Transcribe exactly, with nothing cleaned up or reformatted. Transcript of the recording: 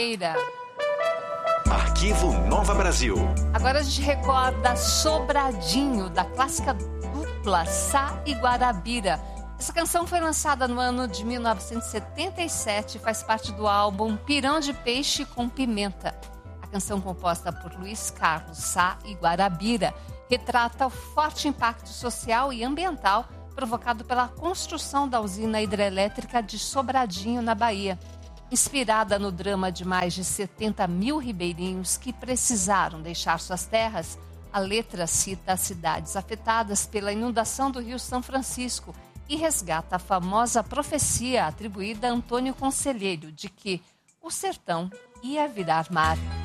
Arquivo Nova Brasil. Agora a gente recorda Sobradinho, da clássica dupla Sá e Guarabira. Essa canção foi lançada no ano de mil novecentos e setenta e sete e faz parte do álbum Pirão de Peixe com Pimenta. A canção, composta por Luiz Carlos Sá e Guarabira, retrata o forte impacto social e ambiental provocado pela construção da usina hidrelétrica de Sobradinho, na Bahia. Inspirada no drama de mais de setenta mil ribeirinhos que precisaram deixar suas terras, a letra cita as cidades afetadas pela inundação do Rio São Francisco e resgata a famosa profecia atribuída a Antônio Conselheiro de que o sertão ia virar mar.